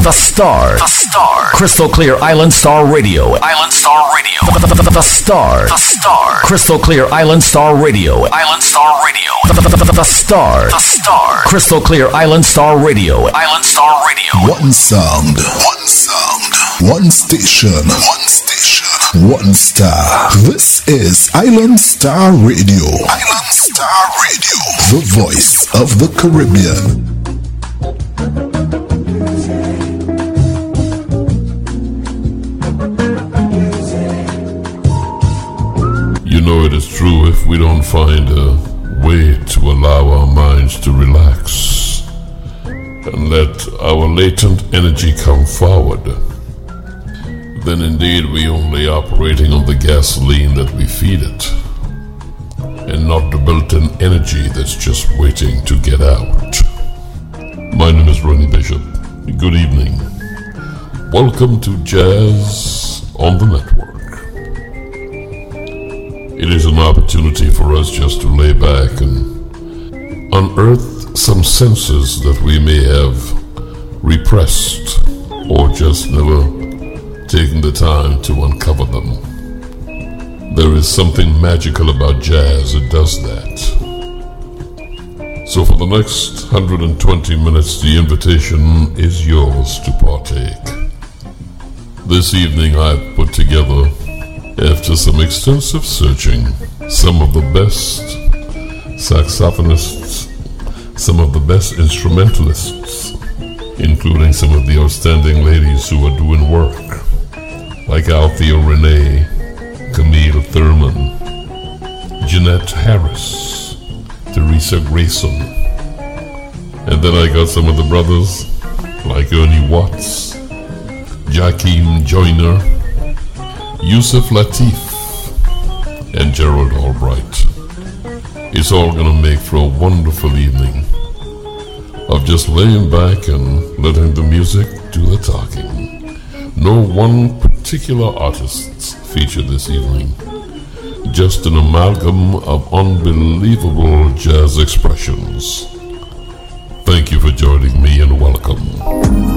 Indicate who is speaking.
Speaker 1: The Star. The Star. Crystal Clear Island Star Radio. Island Star Radio. The Star. The Star. Crystal Clear Island Star Radio. Island Star Radio. The Star. The Star. Crystal Clear Island Star Radio. Island Star Radio.
Speaker 2: One sound. One sound. One station. One station. One star. This is Island Star Radio. Island Star Radio. The voice of the Caribbean.
Speaker 3: You know it is true, if we don't find a way to allow our minds to relax and let our latent energy come forward, then indeed we only operating on the gasoline that we feed it and not the built-in energy that's just waiting to get out. My name is Ronnie Bishop. Good evening. Welcome to Jazz on the Network. It is an opportunity for us just to lay back and unearth some senses that we may have repressed or just never taken the time to uncover them. There is something magical about jazz, it does that. So for the next 120 minutes, the invitation is yours to partake. This evening I've put together, after some extensive searching, some of the best saxophonists, some of the best instrumentalists, including some of the outstanding ladies who are doing work, like Althea Renee, Camille Thurman, Jeanette Harris, Teresa Grayson. And then I got some of the brothers, like Ernie Watts, Jakeem Joyner, Yusuf Lateef, and Gerald Albright. It's all gonna make for a wonderful evening of just laying back and letting the music do the talking. No one particular artist featured this evening, just an amalgam of unbelievable jazz expressions. Thank you for joining me and welcome.